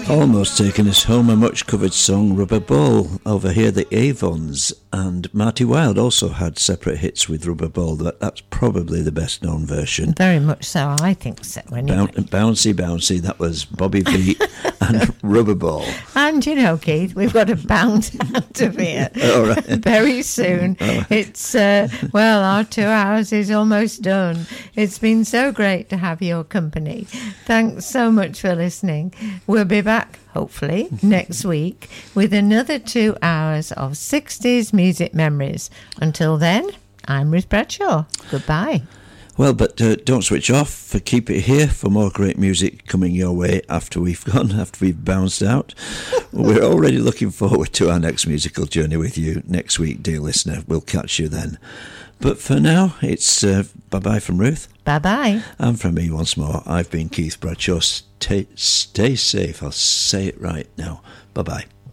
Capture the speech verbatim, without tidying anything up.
Almost taking us home, a much covered song, Rubber Ball. Over here, the Avons, and Marty Wilde also had separate hits with Rubber Ball. That, that's probably the best known version. Very much so, I think so. Anyway. Boun- bouncy, bouncy, that was Bobby Vee and Rubber Ball. And you know, Keith, we've got to bounce out of here All right. very soon. All right. It's, uh, well, our two hours is almost done. It's been so great to have your company. Thanks so much for listening. We'll be back, hopefully, next week with another two hours of sixties music memories. Until then, I'm Ruth Bradshaw. Goodbye. Well, but uh, don't switch off. Keep it here for more great music coming your way after we've gone, after we've bounced out. We're already looking forward to our next musical journey with you next week, dear listener. We'll catch you then. But for now, it's uh, bye-bye from Ruth. Bye-bye. And from me once more, I've been Keith Bradshaw. Stay, stay safe. I'll say it right now. Bye-bye.